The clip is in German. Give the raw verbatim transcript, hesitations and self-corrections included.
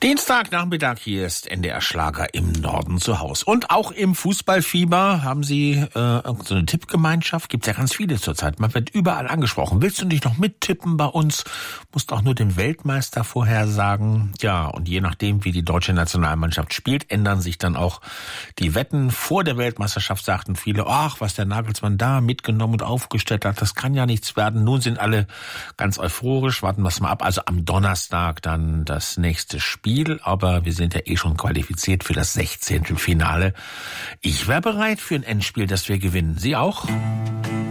Dienstagnachmittag, hier ist N D R Schlager im Norden zu Hause. Und auch im Fußballfieber haben Sie äh, so eine Tippgemeinschaft. Gibt ja ganz viele zurzeit. Man wird überall angesprochen. Willst du nicht noch mittippen bei uns? Musst auch nur den Weltmeister vorhersagen. Ja, und je nachdem, wie die deutsche Nationalmannschaft spielt, ändern sich dann auch die Wetten. Vor der Weltmeisterschaft sagten viele, ach, was der Nagelsmann da mitgenommen und aufgestellt hat, das kann ja nichts werden. Nun sind alle ganz euphorisch. Warten wir es mal ab. Also am Donnerstag dann das nächste Spiel. Aber wir sind ja eh schon qualifiziert für das sechzehnte Finale. Ich wäre bereit für ein Endspiel, das wir gewinnen. Sie auch?